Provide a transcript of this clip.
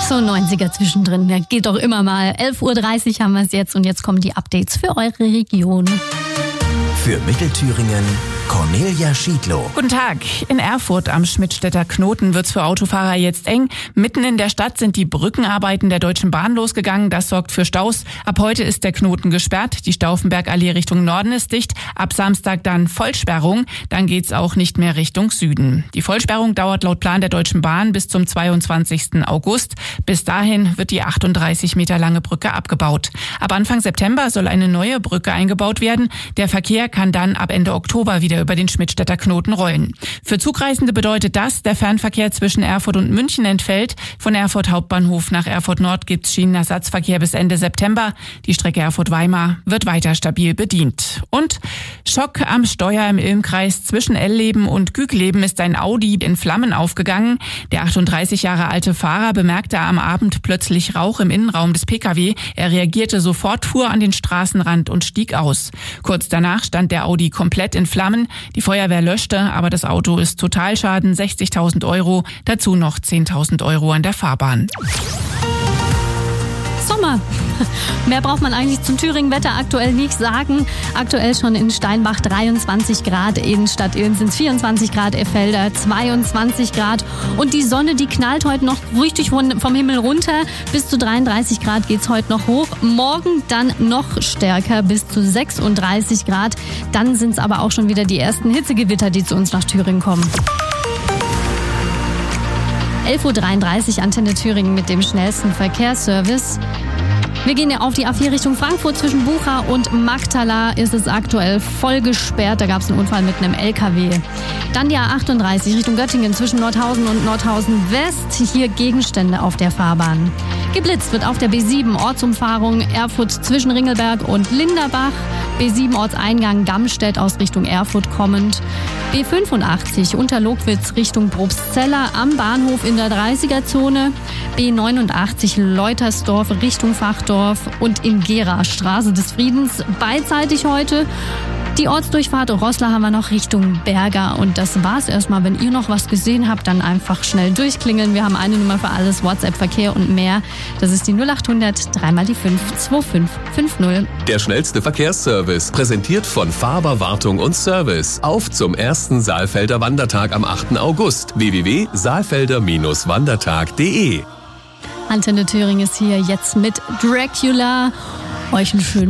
So 90er zwischendrin, der geht doch immer mal. 11.30 Uhr haben wir es jetzt und jetzt kommen die Updates für eure Region. Für Mittelthüringen Cornelia Schiedlow. Guten Tag. In Erfurt am Schmidtstädter Knoten wird's für Autofahrer jetzt eng. Mitten in der Stadt sind die Brückenarbeiten der Deutschen Bahn losgegangen. Das sorgt für Staus. Ab heute ist der Knoten gesperrt. Die Stauffenbergallee Richtung Norden ist dicht. Ab Samstag dann Vollsperrung. Dann geht's auch nicht mehr Richtung Süden. Die Vollsperrung dauert laut Plan der Deutschen Bahn bis zum 22. August. Bis dahin wird die 38 Meter lange Brücke abgebaut. Ab Anfang September soll eine neue Brücke eingebaut werden. Der Verkehr kann dann ab Ende Oktober wieder über den Schmidtstädter Knoten rollen. Für Zugreisende bedeutet das, der Fernverkehr zwischen Erfurt und München entfällt. Von Erfurt Hauptbahnhof nach Erfurt Nord gibt's Schienenersatzverkehr bis Ende September. Die Strecke Erfurt-Weimar wird weiter stabil bedient. Und Schock am Steuer im Ilmkreis. Zwischen Elleben und Gügleben ist ein Audi in Flammen aufgegangen. Der 38 Jahre alte Fahrer bemerkte am Abend plötzlich Rauch im Innenraum des Pkw. Er reagierte sofort, fuhr an den Straßenrand und stieg aus. Kurz danach stand der Audi komplett in Flammen. Die Feuerwehr löschte, aber das Auto ist Totalschaden 60.000 €, dazu noch 10.000 € an der Fahrbahn. Sommer. Mehr braucht man eigentlich zum Thüringen-Wetter aktuell nicht sagen. Aktuell schon in Steinbach 23 Grad, in Stadt Ilm sind es 24 Grad, Effelder 22 Grad. Und die Sonne, die knallt heute noch richtig vom Himmel runter. Bis zu 33 Grad geht's heute noch hoch. Morgen dann noch stärker, bis zu 36 Grad. Dann sind es aber auch schon wieder die ersten Hitzegewitter, die zu uns nach Thüringen kommen. 11.33 Uhr Antenne Thüringen mit dem schnellsten Verkehrsservice. Wir gehen auf die A4 Richtung Frankfurt. Zwischen Bucha und Magdala ist es aktuell voll gesperrt. Da gab es einen Unfall mit einem LKW. Dann die A38 Richtung Göttingen zwischen Nordhausen und Nordhausen West. Hier Gegenstände auf der Fahrbahn. Geblitzt wird auf der B7 Ortsumfahrung Erfurt zwischen Ringelberg und Linderbach. B7 Ortseingang Gammstedt aus Richtung Erfurt kommend. B85 Unterlogwitz Richtung Probstzella am Bahnhof in der 30er-Zone. B89 Leutersdorf Richtung Fachdorf und in Gera Straße des Friedens beidseitig heute. Die Ortsdurchfahrt Roßla haben wir noch Richtung Berger. Und das war's erstmal. Wenn ihr noch was gesehen habt, dann einfach schnell durchklingeln. Wir haben eine Nummer für alles, WhatsApp, Verkehr und mehr. Das ist die 0800 3 die 5 2550. Der schnellste Verkehrsservice, präsentiert von Faber Wartung und Service. Auf zum ersten Saalfelder Wandertag am 8. August. www.saalfelder-wandertag.de. Antenne Thüringen ist hier jetzt mit Dracula. Euch einen schönen